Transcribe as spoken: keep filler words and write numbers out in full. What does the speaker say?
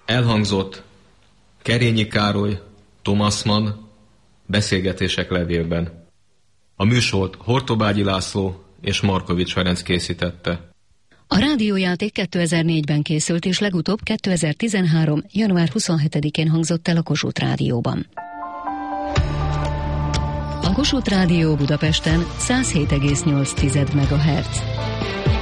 Elhangzott Kerényi Károly, Thomas Mann, Beszélgetések levélben. A műsort Hortobágyi László és Markovics Ferenc készítette. A rádiójáték kétezer-négyben készült, és legutóbb kétezer-tizenhárom. január huszonhetedikén hangzott el a Kossuth Rádióban. A Kossuth Rádió Budapesten száz hét egész nyolc megahertz.